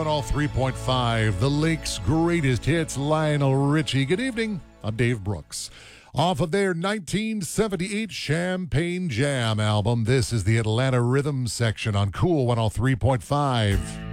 103.5, the Lake's greatest hits, Lionel Richie. Good evening. I'm Dave Brooks. Off of their 1978 Champagne Jam album, this is the Atlanta Rhythm section on Cool 103.5.